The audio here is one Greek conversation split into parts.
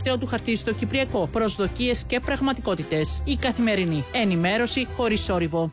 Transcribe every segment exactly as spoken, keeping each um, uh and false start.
τελευταίο του χαρτί στο Κυπριακό. Προσδοκίες και πραγματικότητες. Η καθημερινή ενημέρωση χωρίς θόρυβο.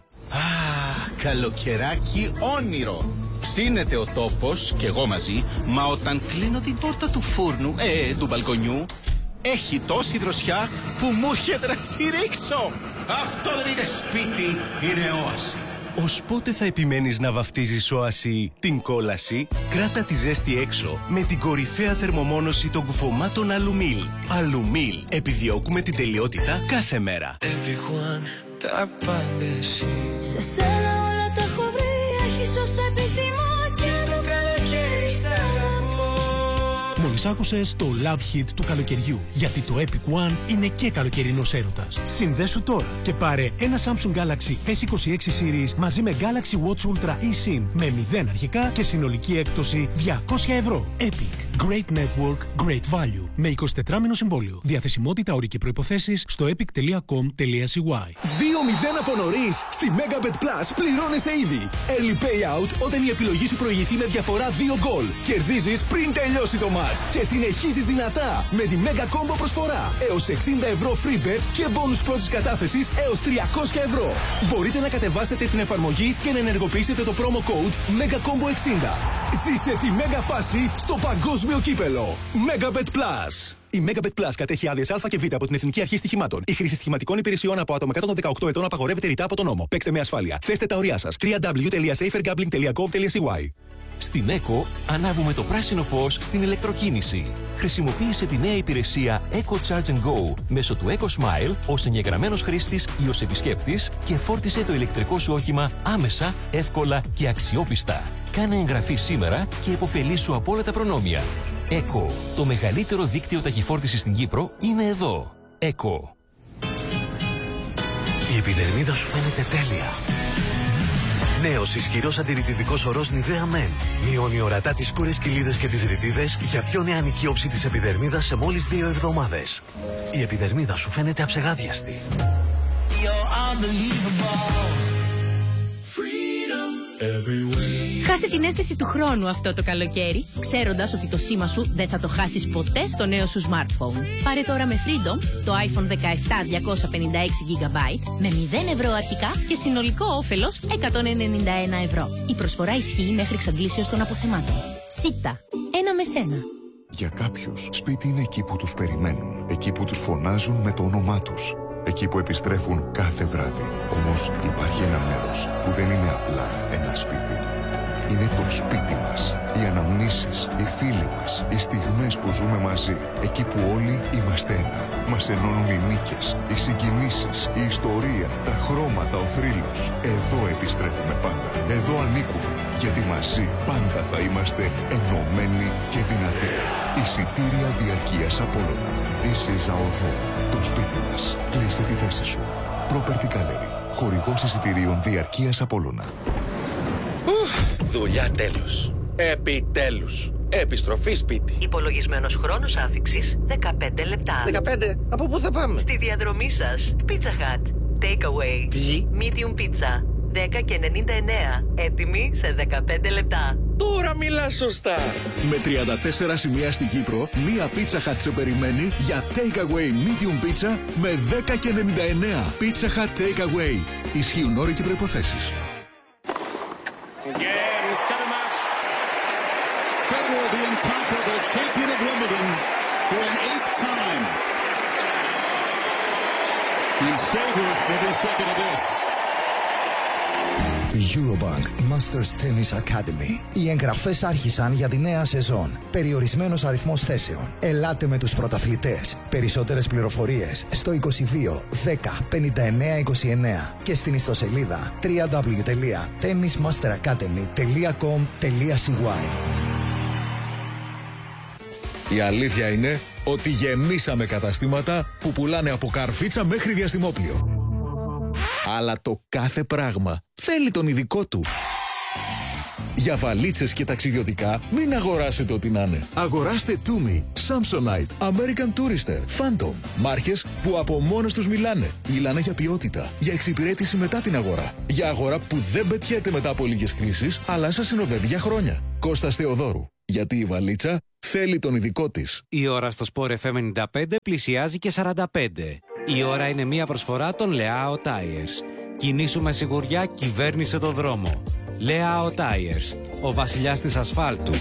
Α, καλοκαιράκι όνειρο. Ψήνεται ο τόπος και εγώ μαζί, μα όταν κλείνω την πόρτα του φούρνου, ε, του μπαλκονιού, έχει τόση δροσιά που μου έρχεται να τσιρίξω. Αυτό δεν είναι σπίτι, είναι όαση. Ως πότε θα επιμένεις να βαφτίζεις όαση την κόλαση? Κράτα τη ζέστη έξω με την κορυφαία θερμομόνωση των κουφωμάτων Αλουμίλ. Αλουμίλ. Επιδιώκουμε την τελειότητα κάθε μέρα. Everyone, τα πάντα εσύ. Σε σένα όλα τα έχω βρει, έχεις όσα επιθυμώ και το καλοκαίρι σ' αγαπώ. Μόλις άκουσες το Love Hit του καλοκαιριού, γιατί το Epic One είναι και καλοκαιρινός έρωτας. Συνδέσου τώρα και πάρε ένα Samsung Galaxy ες είκοσι έξι Series μαζί με Galaxy Watch Ultra eSIM με μηδέν αρχικά και συνολική έκπτωση διακόσια ευρώ. Epic. Great Network, Great Value. Με εικοσιτετράμηνο συμβόλαιο. Διαθεσιμότητα, όροι και προϋποθέσεις στο epic τελεία com τελεία c y. δύο μηδέν από νωρίς. Στη Megabet Plus πληρώνεσαι ήδη. Early payout όταν η επιλογή σου προηγηθεί με διαφορά δύο γκολ. Κερδίζεις πριν τελειώσει το match. Και συνεχίζεις δυνατά με τη Mega Combo προσφορά. Έως εξήντα ευρώ free bet και bonus πρώτης κατάθεσης έως τριακόσια ευρώ. Μπορείτε να κατεβάσετε την εφαρμογή και να ενεργοποιήσετε το promo code Mega Combo εξήντα. Ζήσε τη μέγα φάση στο παγκόσμιο κύπελο. Megabet Plus. Η Megabet Plus κατέχει άδειες Α και Β από την Εθνική Αρχή Στοιχημάτων. Η χρήση στοιχηματικών υπηρεσιών από άτομα κάτω των δεκαοκτώ ετών απαγορεύεται ρητά από τον νόμο. Παίξτε με ασφάλεια. Θέστε τα ωριά σας. double-u double-u double-u τελεία safer gambling τελεία gov τελεία c y. Στην ECO ανάβουμε το πράσινο φως στην ηλεκτροκίνηση. Χρησιμοποίησε τη νέα υπηρεσία Eco Charge and Go μέσω του Eco Smile ως εγγεγραμμένος χρήστης ή ως επισκέπτης και φόρτισε το ηλεκτρικό σου όχημα άμεσα, εύκολα και αξιόπιστα. Κάνε εγγραφή σήμερα και επωφελήσου από όλα τα προνόμια. ECO, το μεγαλύτερο δίκτυο ταχυφόρτισης στην Κύπρο, είναι εδώ. ECO. Η επιδερμίδα σου φαίνεται τέλεια. Νέος ισχυρός αντιρρητιδικός ορός Nivea Men. Μειώνει ορατά τις σκούρες κοιλίδες και τις ρητίδες για πιο νεανική όψη της επιδερμίδας σε μόλις δύο εβδομάδες. Η επιδερμίδα σου φαίνεται αψεγάδιαστη. Χάσε την αίσθηση του χρόνου αυτό το καλοκαίρι, ξέροντας ότι το σήμα σου δεν θα το χάσεις ποτέ στο νέο σου smartphone. Πάρε τώρα με Freedom το iPhone δεκαεπτά διακόσια πενήντα έξι τζι μπι με μηδέν ευρώ αρχικά και συνολικό όφελος εκατόν ενενήντα ένα ευρώ. Η προσφορά ισχύει μέχρι εξαντλήσεως των αποθεμάτων. Σίτα, ένα με σένα. Για κάποιους, σπίτι είναι εκεί που τους περιμένουν, εκεί που τους φωνάζουν με το όνομά τους, εκεί που επιστρέφουν κάθε βράδυ. Όμως υπάρχει ένα μέρος που δεν είναι απλά ένα σπίτι. Είναι το σπίτι μας. Οι αναμνήσεις, οι φίλοι μας, οι στιγμές που ζούμε μαζί. Εκεί που όλοι είμαστε ένα. Μας ενώνουν οι νίκες, οι συγκινήσεις, η ιστορία, τα χρώματα, ο θρύλος. Εδώ επιστρέφουμε πάντα. Εδώ ανήκουμε. Γιατί μαζί πάντα θα είμαστε ενωμένοι και δυνατοί. Εισιτήρια διαρκείας Απόλλωνα. This is our home. Το σπίτι μας. Κλείσε τη θέση σου. Property Gallery. Χορηγός εισιτηρίων διαρκείας Απόλλωνα. Δουλειά τέλος. Επιτέλους. Επιστροφή σπίτι. Υπολογισμένος χρόνος άφιξης δεκαπέντε λεπτά. δεκαπέντε. Από πού θα πάμε? Στη διαδρομή σας. Pizza Hut. Takeaway. Τι? Medium pizza. δέκα και ενενήντα εννέα. Έτοιμη σε δεκαπέντε λεπτά. Τώρα μιλάς σωστά. Με τριάντα τέσσερα σημεία στην Κύπρο, μία Pizza Hut σε περιμένει για Takeaway Medium Pizza με δέκα και ενενήντα εννέα. Pizza Hut Takeaway. Ισχύουν όροι και προϋποθέσεις. Again, center match. Federer, the incomparable champion of Wimbledon for an eighth time. And savor every second of this. Eurobank Masters Tennis Academy. Οι εγγραφές άρχισαν για τη νέα σεζόν. Περιορισμένος αριθμός θέσεων. Ελάτε με τους πρωταθλητές. Περισσότερες πληροφορίες στο είκοσι δύο δέκα πενήντα εννέα είκοσι εννέα και στην ιστοσελίδα double-u double-u double-u τελεία tennis master academy τελεία com τελεία c y. Η αλήθεια είναι ότι γεμίσαμε καταστήματα που πουλάνε από καρφίτσα μέχρι διαστημόπλιο. Αλλά το κάθε πράγμα θέλει τον ειδικό του. Για βαλίτσες και ταξιδιωτικά μην αγοράσετε ό,τι να είναι. Αγοράστε Tumi, Samsonite, American Tourister, Phantom. Μάρκες που από μόνες τους μιλάνε. Μιλάνε για ποιότητα, για εξυπηρέτηση μετά την αγορά. Για αγορά που δεν πετιέται μετά από λίγες χρήσεις, αλλά σας συνοδεύει για χρόνια. Κώστας Θεοδόρου. Γιατί η βαλίτσα θέλει τον ειδικό της. Η ώρα στο Sport εφ εμ ενενήντα πέντε πλησιάζει και σαράντα πέντε. Η ώρα είναι μια προσφορά των Leao Tires. Κινήσου με σιγουριά, κυβέρνησε το δρόμο. Leao Tires, ο βασιλιάς της ασφάλτου.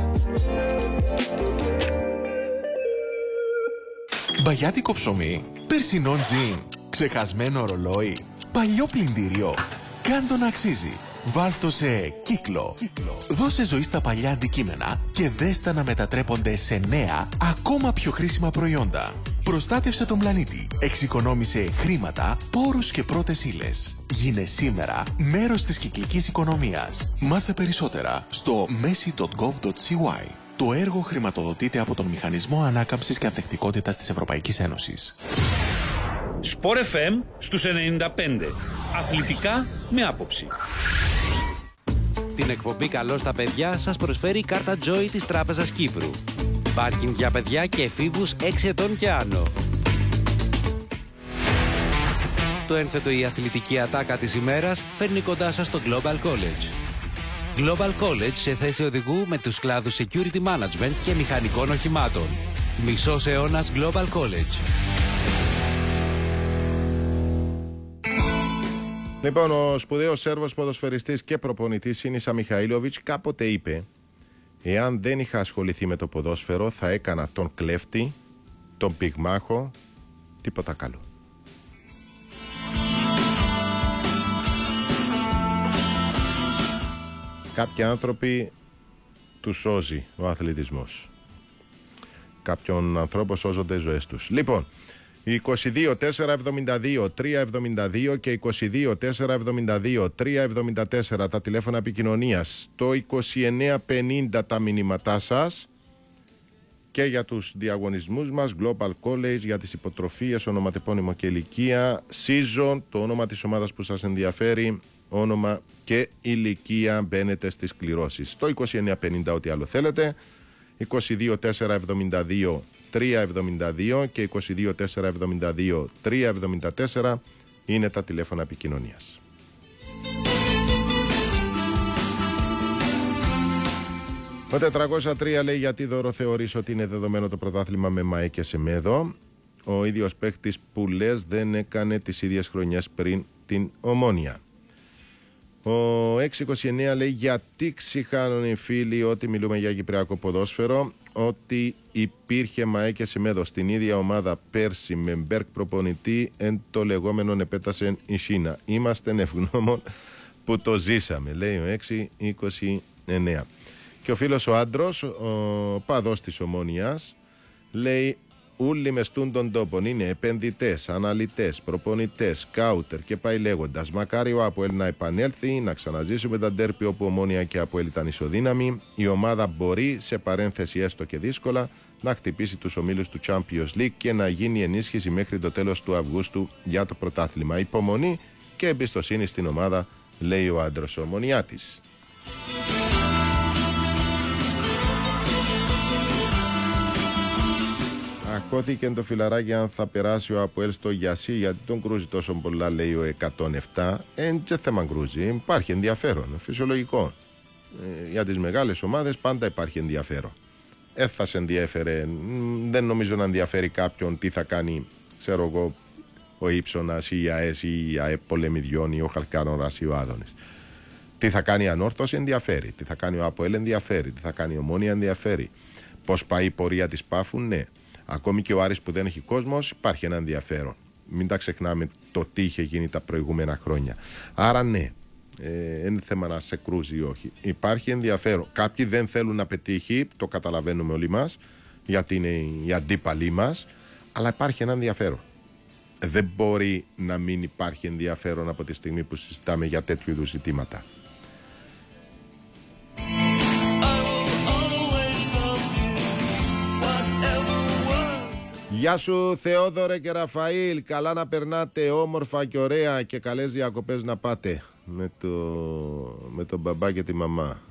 Μπαγιάτικο ψωμί, περσινό τζιν, ξεχασμένο ρολόι, παλιό πλυντήριο. Κάντο να αξίζει. Βάλτο σε κύκλο. κύκλο. Δώσε ζωή στα παλιά αντικείμενα και δέστα να μετατρέπονται σε νέα, ακόμα πιο χρήσιμα προϊόντα. Προστάτευσε τον πλανήτη. Εξοικονόμησε χρήματα, πόρους και πρώτες ύλες. Γίνε σήμερα μέρος της κυκλικής οικονομίας. Μάθε περισσότερα στο μέση τελεία γκοβ τελεία σι γουάι. Το έργο χρηματοδοτείται από τον Μηχανισμό Ανάκαμψης και Ανθεκτικότητας της Ευρωπαϊκής Ένωσης. Sport εφ εμ στους ενενήντα πέντε. Αθλητικά με άποψη. Την εκπομπή «Καλό στα παιδιά» σας προσφέρει η κάρτα Joy της Τράπεζας Κύπρου. Πάρκινγκ για παιδιά και εφήβους έξι ετών και άνω. Το ένθετο η αθλητική ατάκα της ημέρας φέρνει κοντά σας το Global College. Global College σε θέση οδηγού με τους κλάδους Security Management και μηχανικών οχημάτων. Μισός αιώνας Global College. Λοιπόν, ο σπουδαίος Σέρβος ποδοσφαιριστής και προπονητής Σίνισα Μιχαήλοβιτς κάποτε είπε: εάν δεν είχα ασχοληθεί με το ποδόσφαιρο, θα έκανα τον κλέφτη, τον πυγμάχο, τίποτα καλό. Κάποιοι άνθρωποι τους σώζει ο αθλητισμός. Κάποιον ανθρώπων σώζονται οι ζωές τους. Λοιπόν, είκοσι δύο τετρακόσια εβδομήντα δύο τριακόσια εβδομήντα δύο και είκοσι δύο τετρακόσια εβδομήντα δύο τριακόσια εβδομήντα τέσσερα τα τηλέφωνα επικοινωνίας. Το είκοσι εννέα πενήντα τα μηνύματά σας και για τους διαγωνισμούς μας. Global College για τις υποτροφίες, ονοματεπώνυμο και ηλικία. Season, το όνομα της ομάδας που σας ενδιαφέρει, όνομα και ηλικία, μπαίνετε στις κληρώσεις. Το είκοσι εννέα πενήντα ό,τι άλλο θέλετε. είκοσι δύο τετρακόσια εβδομήντα δύο τριακόσια εβδομήντα δύο και είκοσι δύο τετρακόσια εβδομήντα δύο τριακόσια εβδομήντα τέσσερα είναι τα τηλέφωνα επικοινωνίας. Ο τετρακόσια τρία λέει: γιατί Δώρο θεωρείς ότι είναι δεδομένο το πρωτάθλημα με ΜΑΕ και ΣΕΜΕΔΟ? Ο ίδιος παίκτης που λες δεν έκανε τις ίδιες χρονιές πριν την Ομόνια. Ο έξι είκοσι εννέα λέει: γιατί ξηχάνουν οι φίλοι ότι μιλούμε για κυπριακό ποδόσφαιρο, ότι υπήρχε ΜΑΕ και ΣΕΜΕΔΟ στην ίδια ομάδα πέρσι με Μπέρκ προπονητή, εν το λεγόμενο επέτασε η Σίνα. Είμαστε ευγνώμων που το ζήσαμε, λέει ο έξι είκοσι εννέα. Και ο φίλος ο άντρος, ο παδός της Ομόνιας, λέει: ούλοι μες τούν τόπον είναι επενδυτές, αναλυτές, προπονητές, σκάουτερ και πάει λέγοντας. Μακάρι ο ΑΠΟΕΛ να επανέλθει, να ξαναζήσουμε τα ντέρπι όπου Ομόνια και ΑΠΟΕΛ ήταν ισοδύναμη. Η ομάδα μπορεί, σε παρένθεση έστω και δύσκολα, να χτυπήσει τους ομίλους του Champions League και να γίνει ενίσχυση μέχρι το τέλος του Αυγούστου για το πρωτάθλημα. Υπομονή και εμπιστοσύνη στην ομάδα, λέει ο άντρος Ομονιάτης. Ακώθηκε το φιλαράκι αν θα περάσει ο ΑΠΟΕΛ στο Γιασί, γιατί τον κρούζει τόσο πολλά, λέει ο εκατόν επτά. Εν και θέμα κρούζει, υπάρχει ενδιαφέρον, φυσιολογικό. Ε, για τις μεγάλες ομάδες πάντα υπάρχει ενδιαφέρον. Ε, θα σε ενδιαφέρε, δεν νομίζω να ενδιαφέρει κάποιον τι θα κάνει, ξέρω εγώ, ο Ήψονας ή η ΑΕΣ ή η ΑΕΠ Πολεμιδιών ή ο Χαλκάνορας ή ο Άδωνης. Τι θα κάνει η Ανόρθωση ενδιαφέρει, τι θα κάνει ο ΑΠΟΕΛ ενδιαφέρει, τι θα κάνει η Ομόνια ενδιαφέρει. Πώς πάει η πορεία της Πάφου, ναι. Ακόμη και ο Άρης που δεν έχει κόσμος, υπάρχει ένα ενδιαφέρον. Μην τα ξεχνάμε το τι είχε γίνει τα προηγούμενα χρόνια. Άρα ναι, ε, είναι θέμα να σε κρούζει ή όχι. Υπάρχει ενδιαφέρον. Κάποιοι δεν θέλουν να πετύχει, το καταλαβαίνουμε όλοι μας, γιατί είναι οι αντίπαλοι μας, αλλά υπάρχει ένα ενδιαφέρον. Δεν μπορεί να μην υπάρχει ενδιαφέρον από τη στιγμή που συζητάμε για τέτοιου είδους ζητήματα. Γεια σου Θεόδωρε και Ραφαήλ, καλά να περνάτε όμορφα και ωραία και καλές διακοπές να πάτε με, το, με τον μπαμπά και τη μαμά.